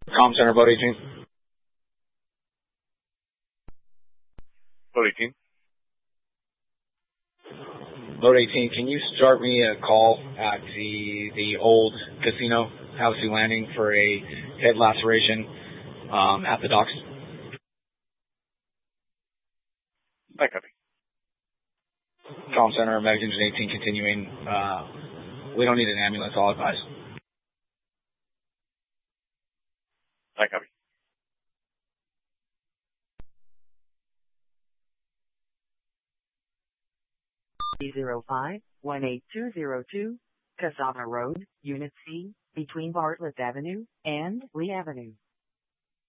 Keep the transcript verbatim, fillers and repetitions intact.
Com Center, Boat eighteen. Boat eighteen. Boat eighteen, can you start me a call at the the old casino, Havasu Landing, for a head laceration um, at the docks? I copy. Com Center, Medic Engine eighteen continuing. Uh, we don't need an ambulance, I'll advise. I copy. zero five one eight two zero two, Cassava Road, Unit C, between Bartlett Avenue and Lee Avenue.